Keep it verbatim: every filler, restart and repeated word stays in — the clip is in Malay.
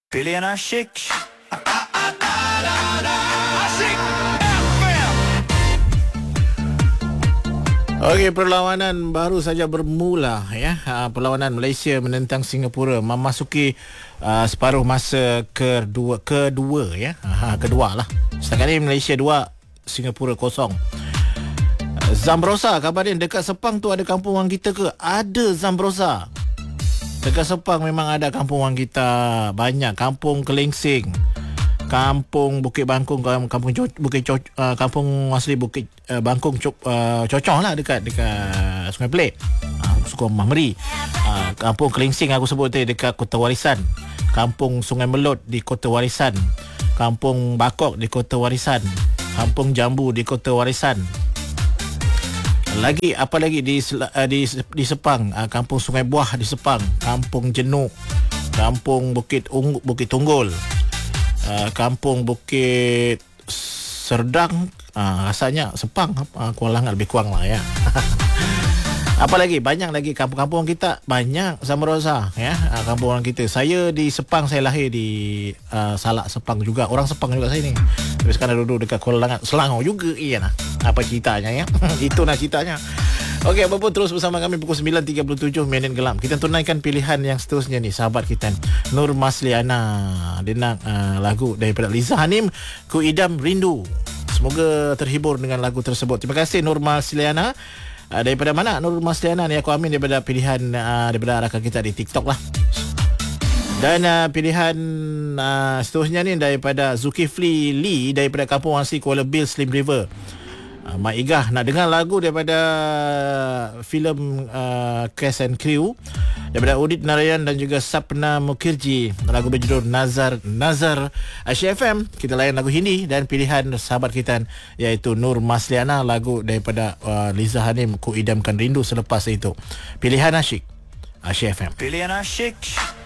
Pilihan asyik. Asyik F M. Okey, perlawanan baru saja bermula ya. Uh, perlawanan Malaysia menentang Singapura memasuki uh, separuh masa kedua kedua ya. Ha, kedua lah. Setakat ini Malaysia dua, Singapura kosong. Zambrosa, kabar dia dekat Sepang tu ada kampung orang kita ke? Ada Zambrosa. Dekat Sepang memang ada kampung orang kita banyak. Kampung Kelingsing, Kampung Bukit Bangkong, Kampung Co- Bukit Co- uh, Kampung asli Bukit uh, Bangkong Co- uh, Cocoh lah dekat dekat Sungai Pelik. Uh, Suku Mahmeri. Uh, Kampung Kelingsing aku sebut tadi dekat Kota Warisan. Kampung Sungai Melot di Kota Warisan. Kampung Bakok di Kota Warisan. Kampung Jambu di Kota Warisan. Lagi apa lagi di di di Sepang, Kampung Sungai Buah di Sepang, Kampung Jenuk, Kampung Bukit Ung, Bukit Tunggul, Kampung Bukit Serdang, rasanya Sepang, Kuala Langat lebih kurang lah ya. Apa lagi? Banyak lagi kampung-kampung kita, banyak Zambrosa ya. Kampung orang kita. Saya di Sepang, saya lahir di uh, Salak Sepang juga. Orang Sepang juga saya ni. Tapi sekarang duduk dekat Kuala Langat, Selangor juga. Iya nah. Apa ceritanya ya? Itu nah ceritanya. Okey, apa pun terus bersama kami pukul sembilan tiga puluh tujuh minit gelap. Kita tunaikan pilihan yang seterusnya ni, sahabat kita Nur Masliana. Dia nak uh, lagu daripada Liza Hanim, Ku Idam Rindu. Semoga terhibur dengan lagu tersebut. Terima kasih Nur Masliana. Uh, daripada mana Nur Masliana ni? Aku amin daripada pilihan uh, daripada rakan kita di TikTok lah. Dan uh, pilihan uh, seterusnya ni daripada Zulkifli Lee daripada Kampung Asli Kuala Bil, Slim River. uh, Mak Igah nak dengar lagu daripada filem uh, Cast and Crew daripada Udit Narayan dan juga Sapna Mukherjee. Lagu berjudul Nazar Nazar. Asyik F M, kita layan lagu Hindi dan pilihan sahabat kita iaitu Nur Masliana, lagu daripada uh, Liza Hanim, Ku Idamkan Rindu selepas itu. Pilihan asyik Asyik F M. Pilihan asyik.